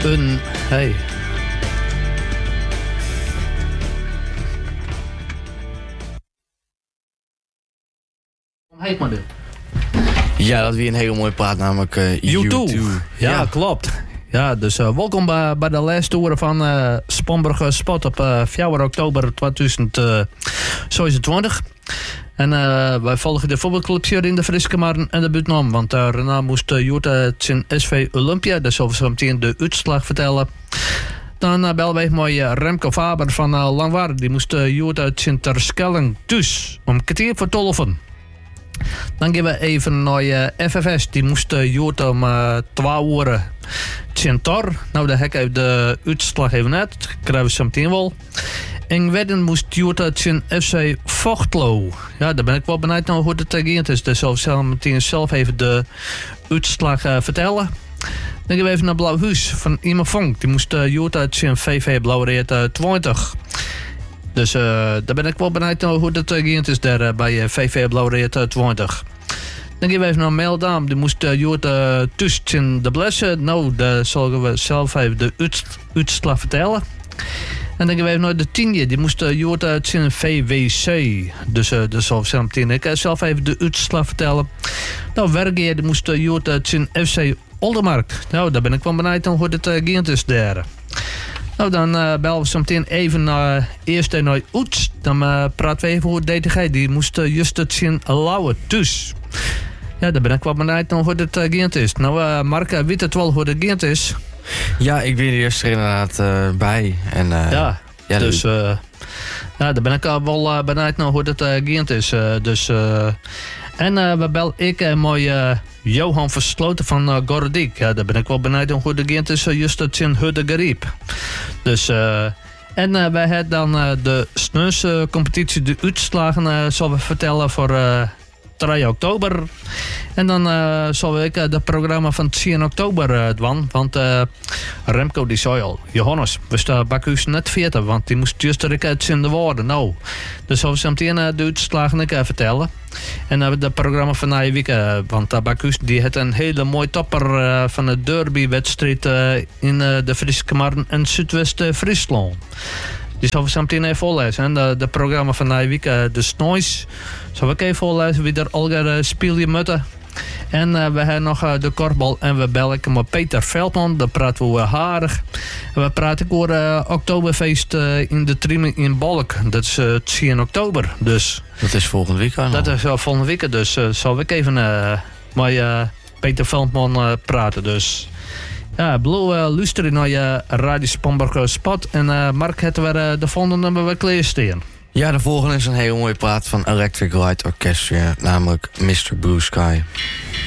Hey. Heet maar dit. Ja, dat weer een hele mooie plaat, namelijk U2. Ja, klopt. Ja, dus welkom bij de laatste toeren van Spomberg Spot op 4 oktober 2026. En wij volgen de voetbalclubs hier in de Friskemaren en de Butenam. Want daarna moest Jutta zijn SV Olympia, dus zullen we zo meteen de uitslag vertellen. Dan bellen wij mooi Remco Faber van Langwaarde. Die moest Jutta zijn Terschelling thuis om kwartier voor 12. Dan gaan we even naar FFS. Die moest Jutta om 2 uur Tor. Nou, daar heb ik de uitslag even net. Dat krijgen we zo meteen wel. En wedden moest Jutta zijn FC Vochtlo. Ja, daar ben ik wel benieuwd naar hoe het tegen is. Dus zal ik meteen zelf even de uitslag vertellen. Dan gaan we even naar Blauwhuis van Ima Vonk. Die moest Jutta zijn VV Blauwreed 20. Dus daar ben ik wel benieuwd naar hoe het is daar bij VV Blauwreed 20. Dan gaan we even naar Meldam. Die moest Jutta tussen de blessen. Nou, daar zullen we zelf even de uitslag vertellen. En dan gaan we even naar de 10. Die moest Jutta zijn VWC. Dus dat zal ik zelf meteen zelf even de uitslag vertellen. Nou, Wergeer die moest Jutta zijn FC Oldermark. Nou, daar ben ik wel benieuwd naar hoe het is daar. Nou, dan bellen we zo meteen even eerst naar Oets. Dan praten we even over DTG. Die moest juist het zien Lauwe thuis. Ja, daar ben ik wel benieuwd naar hoe het is. Nou, Mark, weet het wel hoe het is? Ja, ik ben er eerst inderdaad bij. En, ja, dus daar ben ik wel benieuwd naar hoe het is. En we bellen ik mooi Johan Versloten van Gordiek. Ja, daar ben ik wel benieuwd naar hoe het is. Juist het in Hudde Geriep. Dus, en wij hebben dan de sneuscompetitie, de uitslagen, zullen we vertellen voor 3 oktober. En dan zal ik het programma van 10 oktober doen. Want Remco die zei al, Johannes, we staan Bakhuis net 40, want die moest juist uit in de woorden. Nou, dus zullen we zo meteen de uitslagen vertellen. En het programma van na week, want Bakhuis die had een hele mooie topper van de derby-wedstrijd in de Friskemaren en Zuidwest-Friesland. Die zal we zo meteen even voorlezen. En de programma van de week, de Snois, zal ik even voorlezen wie er al spelen moeten. En we hebben nog de korfbal en we bellen met Peter Veldman. Daar praten we harig. En we praten over Oktoberfeest in de Triemen in Balk. Dat is 10 oktober. Dus dat is volgende week al. Dat is volgende week. Dus zal ik even met Peter Veldman praten. Dus ja, Blue luisteren naar je Radio Spomberg Spot. En Mark, hebben we de volgende nummer weer klaarstaan. Ja, de volgende is een hele mooie plaat van Electric Light Orchestra, namelijk Mr. Blue Sky.